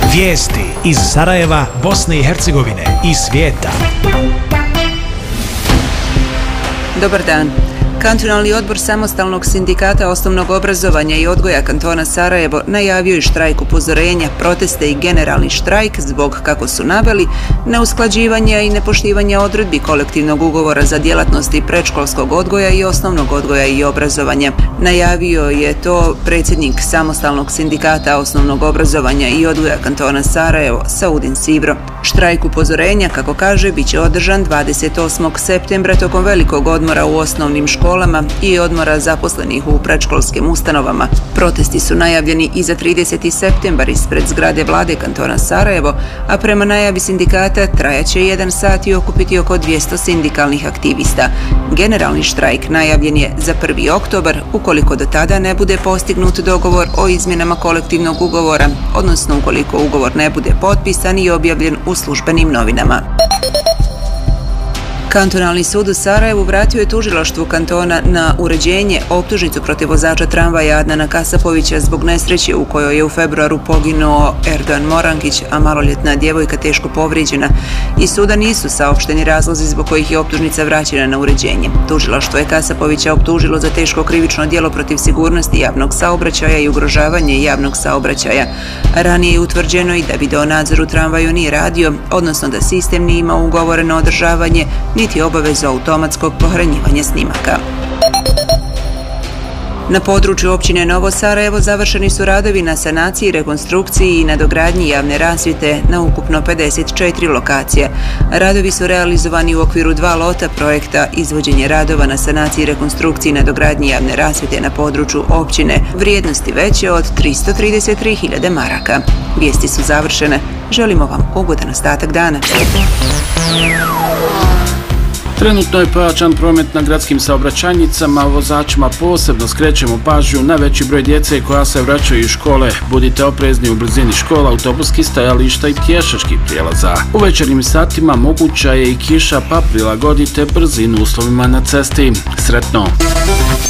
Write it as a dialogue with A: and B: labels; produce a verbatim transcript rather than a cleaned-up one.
A: Vijesti iz Sarajeva, Bosne i Hercegovine i svijeta.
B: Dobar dan. Kantonalni odbor Samostalnog sindikata osnovnog obrazovanja i odgoja kantona Sarajevo najavio je štrajk upozorenja, proteste i generalni štrajk zbog, kako su naveli, neusklađivanja i nepoštivanja odredbi kolektivnog ugovora za djelatnosti predškolskog odgoja i osnovnog odgoja i obrazovanja. Najavio je to predsjednik Samostalnog sindikata osnovnog obrazovanja i odgoja kantona Sarajevo, Saudin Sibro. Štrajk upozorenja, kako kaže, bit će održan dvadeset osmog septembra tokom velikog odmora u osnovnim školama i odmora zaposlenih u predškolskim ustanovama. Protesti su najavljeni i za trideseti septembar ispred zgrade vlade kantona Sarajevo, a prema najavi sindikata trajaće jedan sat i okupiti oko dvjesto sindikalnih aktivista. Generalni štrajk najavljen je za prvi oktobar, ukoliko do tada ne bude postignut dogovor o izmjenama kolektivnog ugovora, odnosno ukoliko ugovor ne bude potpisan i objavljen u službenim novinama. Kantonalni sud u Sarajevu vratio je tužilaštvu kantona na uređenje optužnicu protiv vozača tramvaja Adnana Kasapovića zbog nesreće u kojoj je u februaru poginuo Erdogan Morankić, a maloljetna djevojka teško povrijeđena. Iz suda nisu saopšteni razlozi zbog kojih je optužnica vraćena na uređenje. Tužilaštvo je Kasapovića optužilo za teško krivično djelo protiv sigurnosti javnog saobraćaja i ugrožavanje javnog saobraćaja. Ranije je utvrđeno i da videonadzor u tramvaju nije radio, odnosno da sistem nije imao ugovoreno održavanje niti obavezu automatskog pohranjivanja snimaka. Na području općine Novo Sarajevo završeni su radovi na sanaciji, rekonstrukciji i nadogradnji javne rasvjete na ukupno pedeset četiri lokacije. Radovi su realizovani u okviru dva lota projekta izvođenje radova na sanaciji, rekonstrukciji i nadogradnji javne rasvjete na području općine, vrijednosti veće od tristo trideset tri hiljade maraka. Vijesti su završene. Želimo vam ugodan ostatak dana.
C: Trenutno je pojačan promet na gradskim saobraćajnicama, vozačima posebno skrećemo pažnju na veći broj djece koja se vraćaju iz škole. Budite oprezni u blizini škola, autobuskih stajališta i pješačkih prijelaza. U večernjim satima moguća je i kiša, pa prilagodite brzinu uslovima na cesti. Sretno!